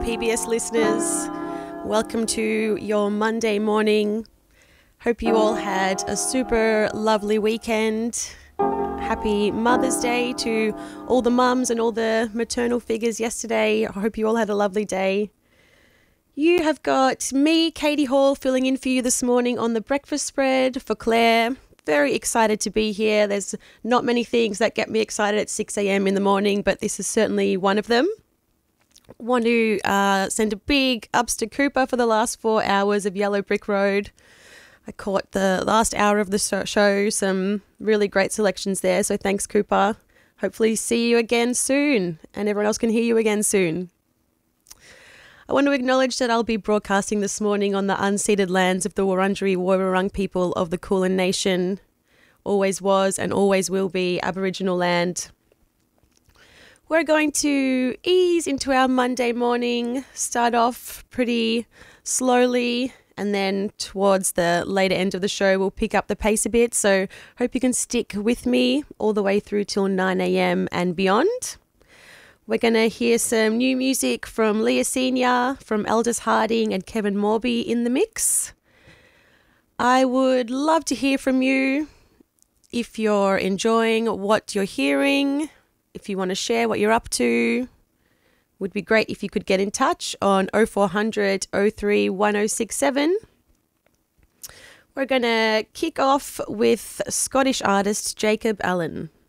PBS listeners. Welcome to your Monday morning. Hope you all had a super lovely weekend. Happy Mother's Day to all the mums and all the maternal figures yesterday. I hope you all had a lovely day. You have got me, Katie Hall, filling in for you this morning on the breakfast spread for Claire. Very excited to be here. There's not many things that get me excited at 6 a.m. in the morning, but this is certainly one of them. Want to send a big ups to Cooper for the last 4 hours of Yellow Brick Road. I caught the last hour of the show, some really great selections there, so thanks, Cooper. Hopefully see you again soon, and everyone else can hear you again soon. I want to acknowledge that I'll be broadcasting this morning on the unceded lands of the Wurundjeri Woiwurrung people of the Kulin Nation. Always was and always will be Aboriginal land. We're going to ease into our Monday morning, start off pretty slowly, and then towards the later end of the show, we'll pick up the pace a bit. So hope you can stick with me all the way through till 9 a.m. and beyond. We're going to hear some new music from Leah Senior, from Aldous Harding and Kevin Morby in the mix. I would love to hear from you if you're enjoying what you're hearing, if you want to share what you're up to. Would be great if you could get in touch on 0400 03 1067. We're going to kick off with Scottish artist Jacob Allen.